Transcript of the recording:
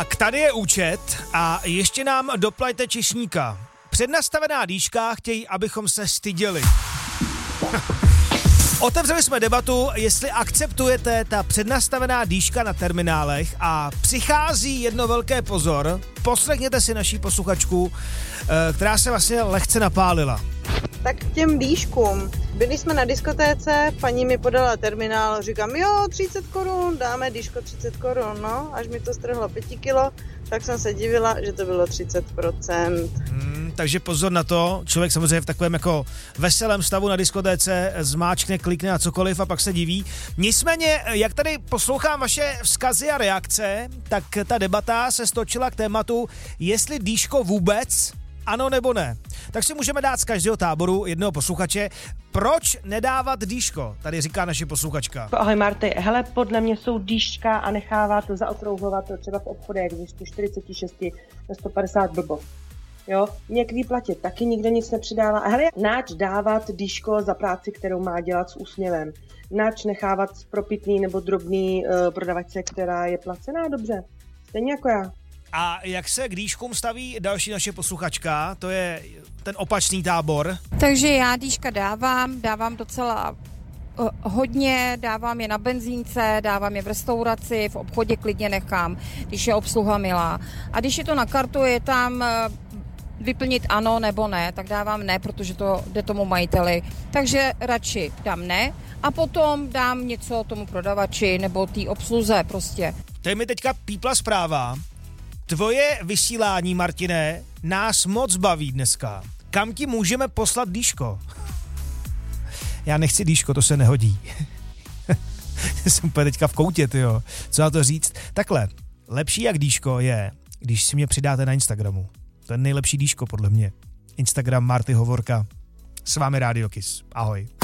Tak tady je účet a ještě nám doplaťte češníka. Přednastavená dýška chtějí, abychom se styděli. Otevřeli jsme debatu, jestli akceptujete ta přednastavená dýška na terminálech a přichází jedno velké pozor. Poslechněte si naší posluchačku, která se vlastně lehce napálila. Tak k těm dýškům. Byli jsme na diskotéce, paní mi podala terminál, říkám, jo, 30 korun, dáme dýško 30 korun, no. Až mi to strhlo 5 kilo, tak jsem se divila, že to bylo 30%. Takže pozor na to, člověk samozřejmě v takovém jako veselém stavu na diskotéce zmáčkne, klikne na cokoliv a pak se diví. Nicméně, jak tady poslouchám vaše vzkazy a reakce, tak ta debata se stočila k tématu, jestli dýško vůbec, ano nebo ne. Tak si můžeme dát z každého táboru jednoho posluchače. Proč nedávat dýško? Tady říká naše posluchačka. Ahoj Marty, hele, podle mě jsou dýška a nechávat zaokrouhlovat třeba v obchodech ze 146 na 150 blbo. Jo, někdy platit taky nikdo nic nepřidává. A hele, náč dávat dýško za práci, kterou má dělat s úsměvem? Náč nechávat propitný nebo drobný prodavačce, která je placená dobře? Stejně jako já. A jak se k dýškům staví další naše posluchačka? To je ten opačný tábor. Takže já dýška dávám docela hodně, dávám je na benzínce, dávám je v restauraci, v obchodě klidně nechám, když je obsluha milá. A když je to na kartu, je tam vyplnit ano nebo ne, tak dávám ne, protože to jde tomu majiteli. Takže radši dám ne a potom dám něco tomu prodavači nebo té obsluze prostě. To je mi teďka pípla zpráva. Tvoje vysílání, Martine, nás moc baví dneska. Kam ti můžeme poslat dýško? Já nechci dýško, to se nehodí. Jsem úplně teďka v koutě, tyjo. Co na to říct? Takhle, lepší jak dýško je, když si mě přidáte na Instagramu. To je nejlepší dýško podle mě. Instagram Marty Hovorka. S vámi Radio Kiss. Ahoj.